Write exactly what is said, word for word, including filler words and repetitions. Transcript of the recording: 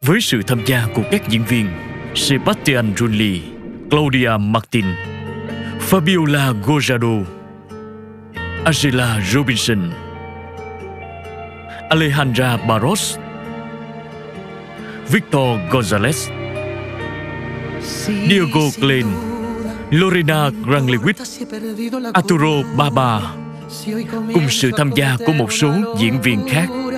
với sự tham gia của các diễn viên Sebastian Rulli, Claudia Martin, Fabiola Gojado, Angela Robinson, Alejandra Barros, Victor Gonzalez, Diego Klein, Lorena Granlewicz, Arturo Baba, cùng sự tham gia của một số diễn viên khác.